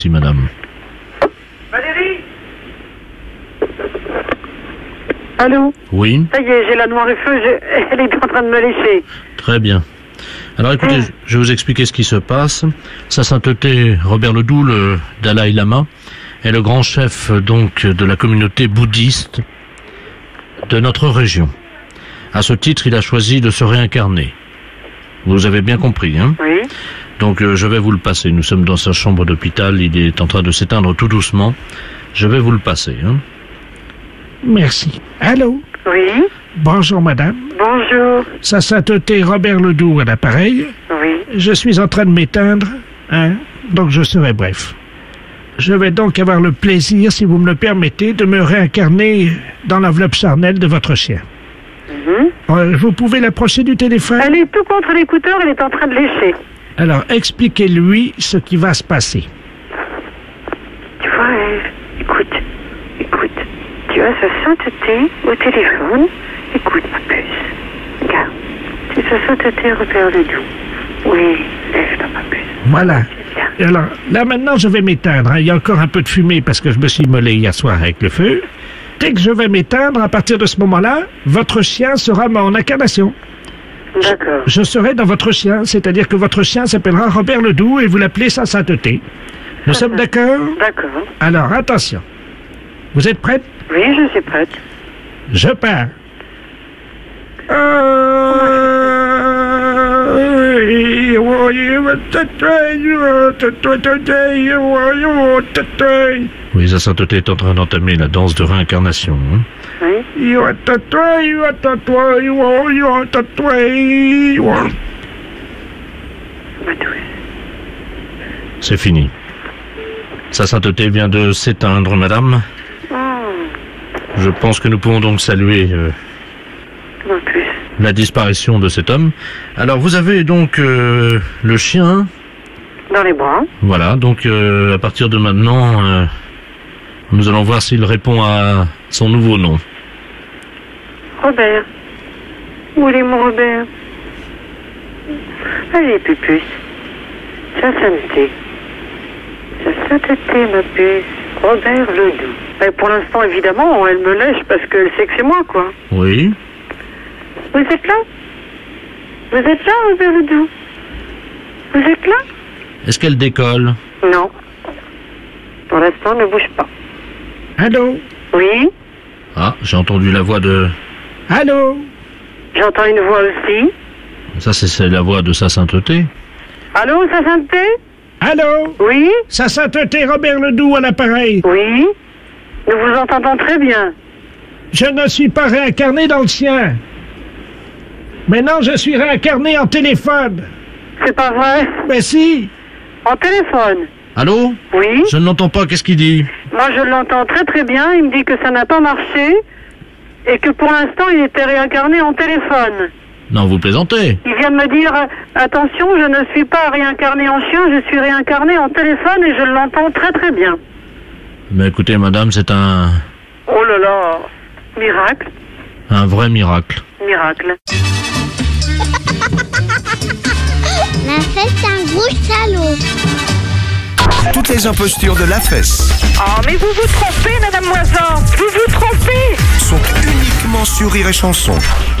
Si, madame. Valérie? Allô? Oui. Ça y est, j'ai la noire et feu, elle est en train de me lécher. Très bien. Alors écoutez, je vais vous expliquer ce qui se passe. Sa sainteté Robert Ledoux, le Dalai Lama, est le grand chef donc de la communauté bouddhiste de notre région. À ce titre, il a choisi de se réincarner. Vous avez bien compris, hein? Oui. Donc je vais vous le passer. Nous sommes dans sa chambre d'hôpital, il est en train de s'éteindre tout doucement. Je vais vous le passer, hein? Merci. Allô? Oui. Bonjour, madame. Bonjour. Sa sainteté Robert Ledoux à l'appareil. Oui. Je suis en train de m'éteindre, hein, donc je serai bref. Je vais donc avoir le plaisir, si vous me le permettez, de me réincarner dans l'enveloppe charnelle de votre chien. Vous pouvez l'approcher du téléphone? Elle est tout contre l'écouteur, elle est en train de lécher. Alors, expliquez-lui ce qui va se passer. Tu vois, écoute. Tu as sa sainteté au téléphone. Écoute, ma puce. Regarde. C'est sa sainteté Robert Ledoux. Oui, lève-toi, ma puce. Voilà. Et alors, là maintenant, je vais m'éteindre. Hein. Il y a encore un peu de fumée parce que je me suis immolé hier soir avec le feu. Dès que je vais m'éteindre, à partir de ce moment-là, votre chien sera mon incarnation. D'accord. Je serai dans votre chien, c'est-à-dire que votre chien s'appellera Robert Ledoux et vous l'appelez sa sainteté. Nous sommes d'accord? D'accord. Alors, attention. Vous êtes prête? Oui, je suis prête. Je pars. Oui, sa sainteté est en train d'entamer la danse de réincarnation, hein? Oui. C'est fini. Sa sainteté vient de s'éteindre, madame. Je pense que nous pouvons donc saluer la disparition de cet homme. Alors, vous avez donc le chien. Dans les bras. Voilà, donc à partir de maintenant, nous allons voir s'il répond à son nouveau nom. Robert. Où est mon Robert? Allez, pupuce. Sa sainteté. Sa sainteté, ma puce. Robert Ledoux. Et pour l'instant, évidemment, elle me lèche parce qu'elle sait que c'est moi, quoi. Oui. Vous êtes là? Vous êtes là, Robert Ledoux? Vous êtes là? Est-ce qu'elle décolle? Non. Pour l'instant, ne bouge pas. Allô? Oui? Ah, j'ai entendu la voix de... Allô? J'entends une voix aussi. Ça, c'est la voix de sa sainteté. Allô, sa sainteté? Allô? Oui? Sa sainteté Robert Ledoux à l'appareil. Oui? Nous vous entendons très bien. Je ne suis pas réincarné dans le sien. Maintenant, je suis réincarné en téléphone. C'est pas vrai? Mais si. En téléphone? Allô? Oui? Je ne l'entends pas, qu'est-ce qu'il dit? Moi, je l'entends très très bien. Il me dit que ça n'a pas marché et que pour l'instant, il était réincarné en téléphone. Non, vous plaisantez. Il vient de me dire, attention, je ne suis pas réincarné en chien, je suis réincarné en téléphone et je l'entends très très bien. Mais écoutez, madame, c'est un Oh là là, miracle, vrai miracle. miracle. La fesse, c'est un gros salaud. Toutes les impostures de la fesse Oh, mais vous vous trompez, Madame Moisan, vous vous trompez. sont uniquement sur Rire et Chanson.